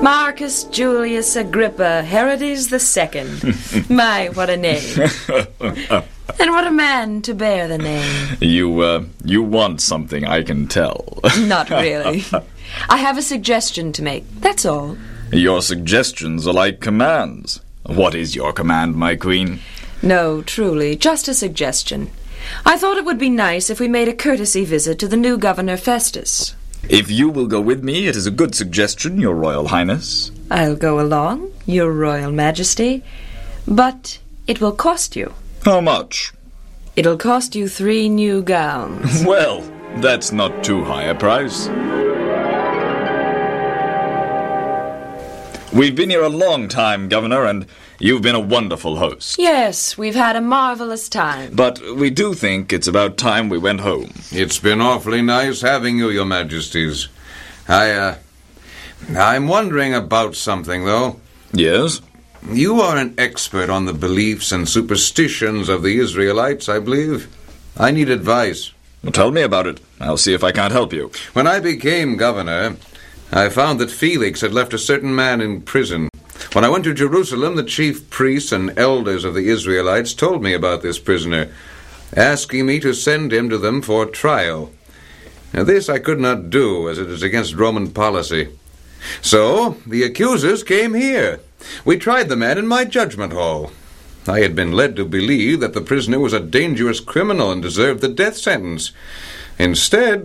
Marcus Julius Agrippa, Herodes II. My, what a name. And what a man to bear the name. You want something, I can tell. Not really. I have a suggestion to make, that's all. Your suggestions are like commands. What is your command, my queen? No, truly, just a suggestion. I thought it would be nice if we made a courtesy visit to the new Governor Festus. If you will go with me, it is a good suggestion, Your Royal Highness. I'll go along, Your Royal Majesty, but it will cost you. How much? It'll cost you 3 new gowns. Well, that's not too high a price. We've been here a long time, Governor, and you've been a wonderful host. Yes, we've had a marvelous time. But we do think it's about time we went home. It's been awfully nice having you, Your Majesties. I'm wondering about something, though. Yes? You are an expert on the beliefs and superstitions of the Israelites, I believe. I need advice. Well, tell me about it. I'll see if I can't help you. When I became governor, I found that Felix had left a certain man in prison. When I went to Jerusalem, the chief priests and elders of the Israelites told me about this prisoner, asking me to send him to them for trial. Now, this I could not do, as it is against Roman policy. So, the accusers came here. We tried the man in my judgment hall. I had been led to believe that the prisoner was a dangerous criminal and deserved the death sentence. Instead,